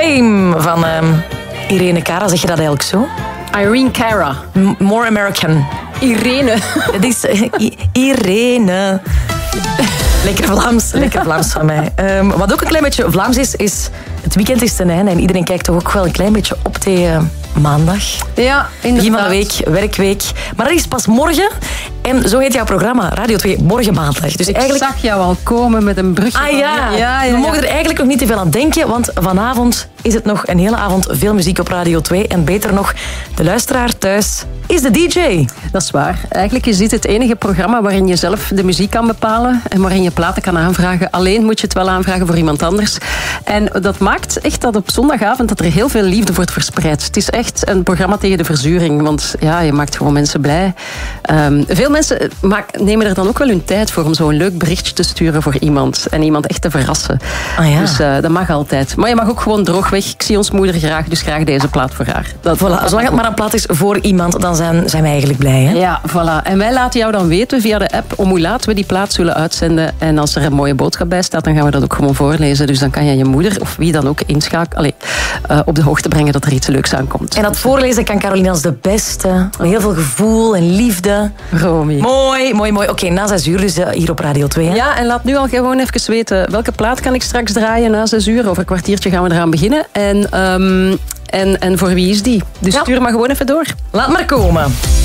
Fame van Irene Cara. Zeg je dat eigenlijk zo? Irene Cara. More American. Irene. Het is Irene. Lekker Vlaams van mij. Wat ook een klein beetje Vlaams is het weekend is ten einde en iedereen kijkt toch ook wel een klein beetje op tegen maandag. Ja, inderdaad. Begin van de week, werkweek. Maar dat is pas morgen. En zo heet jouw programma, Radio 2, Morgen Maandag. Dus ik eigenlijk zag jou al komen met een brugje. Ja. We mogen er eigenlijk nog niet te veel aan denken, want vanavond is het nog een hele avond veel muziek op Radio 2. En beter nog, de luisteraar thuis is de DJ. Dat is waar. Eigenlijk is dit het enige programma waarin je zelf de muziek kan bepalen en waarin je platen kan aanvragen. Alleen moet je het wel aanvragen voor iemand anders. En dat maakt echt dat op zondagavond dat er heel veel liefde wordt verspreid. Het is echt een programma tegen de verzuring, want ja, je maakt gewoon mensen blij. Veel mensen nemen er dan ook wel hun tijd voor om zo'n leuk berichtje te sturen voor iemand en iemand echt te verrassen. Dus dat mag altijd. Maar je mag ook gewoon droogweg. Ik zie ons moeder graag, dus graag deze plaat voor haar. Zolang het maar een plaat is voor iemand, dan zijn wij eigenlijk blij. Hè? Ja, voilà. En wij laten jou dan weten via de app om hoe laat we die plaat zullen uitzenden. En als er een mooie boodschap bij staat, dan gaan we dat ook gewoon voorlezen. Dus dan kan je moeder of wie dan ook op de hoogte brengen dat er iets leuks aankomt. En dat voorlezen kan Caroline als de beste. Met heel veel gevoel en liefde. Romy. Mooi. Oké, na 6 uur dus hier op Radio 2. Hè? Ja, en laat nu al gewoon even weten welke plaat kan ik straks draaien na 6 uur. Over een kwartiertje gaan we eraan beginnen. En voor wie is die? Dus stuur maar gewoon even door. Laat maar komen.